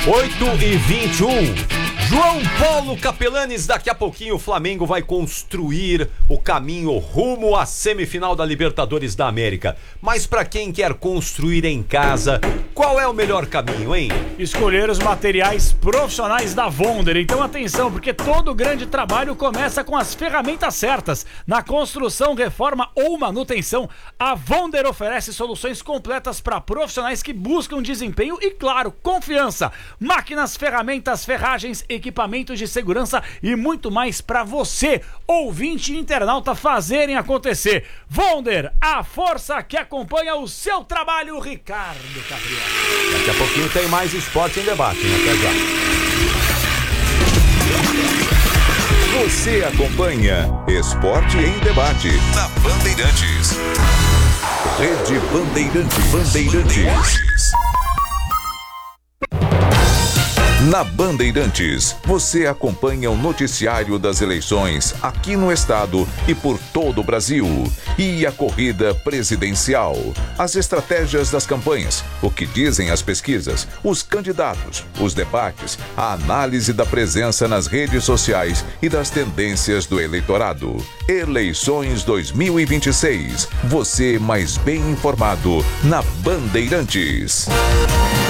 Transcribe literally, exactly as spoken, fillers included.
oito e vinte e um. João Paulo Capelanes, daqui a pouquinho o Flamengo vai construir o caminho rumo à semifinal da Libertadores da América. Mas para quem quer construir em casa, qual é o melhor caminho, hein? Escolher os materiais profissionais da Vonder. Então atenção, porque todo grande trabalho começa com as ferramentas certas. Na construção, reforma ou manutenção, a Vonder oferece soluções completas para profissionais que buscam desempenho e, claro, confiança. Máquinas, ferramentas, ferragens, equipamentos de segurança e muito mais para você, ouvinte e internauta, fazerem acontecer. Vonder, a força que acompanha o seu trabalho, Ricardo Gabriel. Daqui a pouquinho tem mais esporte em debate, né? Até já. Você acompanha Esporte em Debate na Bandeirantes. Rede Bandeirantes. Bandeirantes. Na Bandeirantes, você acompanha o noticiário das eleições aqui no estado e por todo o Brasil. E a corrida presidencial, as estratégias das campanhas, o que dizem as pesquisas, os candidatos, os debates, a análise da presença nas redes sociais e das tendências do eleitorado. Eleições dois mil e vinte e seis. Você mais bem informado na Bandeirantes.